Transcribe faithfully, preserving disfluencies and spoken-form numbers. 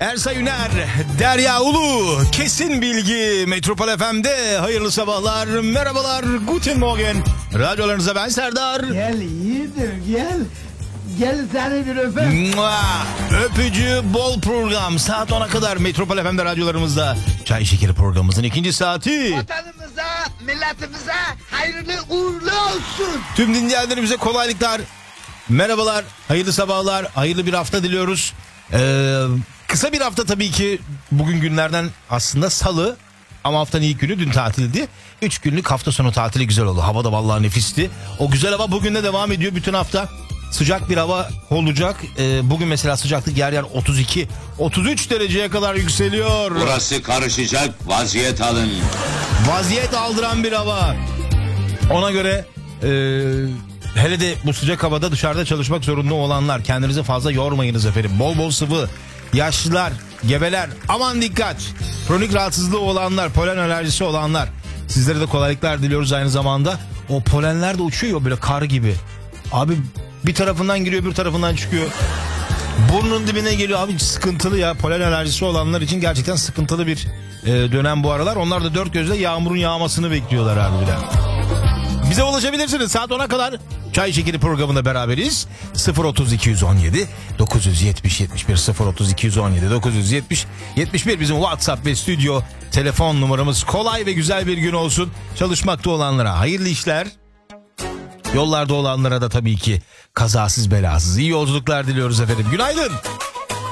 Ersay Üner, Derya Ulu, Kesin Bilgi, Metropol F M'de hayırlı sabahlar, merhabalar, Guten Morgen. Radyolarınıza ben Serdar. Gel iyidir gel. Gel seni bir öpeyim. Mua! Öpücü bol program. Saat ona kadar Metropol F M'de radyolarımızda. Çay Şekeri programımızın ikinci saati. Vatanımıza, milletimize hayırlı uğurlu olsun. Tüm dinleyenlerimize kolaylıklar. Merhabalar, hayırlı sabahlar, hayırlı bir hafta diliyoruz. Ee, kısa bir hafta tabii ki, bugün günlerden aslında salı ama haftanın ilk günü dün tatildi. Üç günlük hafta sonu tatili güzel oldu. Hava da vallahi nefisti. O güzel hava bugün de devam ediyor bütün hafta. Sıcak bir hava olacak. Ee, bugün mesela sıcaklık yer yer otuz iki otuz üç dereceye kadar yükseliyor. Burası karışacak, vaziyet alın. Vaziyet aldıran bir hava. Ona göre e, hele de bu sıcak havada dışarıda çalışmak zorunda olanlar, kendinizi fazla yormayınız efendim. Bol bol sıvı. Yaşlılar, gebeler, aman dikkat. Kronik rahatsızlığı olanlar, polen alerjisi olanlar, sizlere de kolaylıklar diliyoruz aynı zamanda. O polenler de uçuyor böyle kar gibi. Abi bir tarafından giriyor, bir tarafından çıkıyor. Burnun dibine geliyor abi, sıkıntılı ya. Polen alerjisi olanlar için gerçekten sıkıntılı bir e, dönem bu aralar. Onlar da dört gözle yağmurun yağmasını bekliyorlar harbiden. Bize ulaşabilirsiniz saat ona kadar. Çay Şekeri programında beraberiz. sıfır otuz iki on yedi dokuz yetmiş yetmiş bir sıfır otuz iki on yedi dokuz yetmiş yetmiş bir bizim WhatsApp ve stüdyo telefon numaramız. Kolay ve güzel bir gün olsun. Çalışmakta olanlara hayırlı işler. Yollarda olanlara da tabii ki kazasız belasız iyi yolculuklar diliyoruz efendim. Günaydın.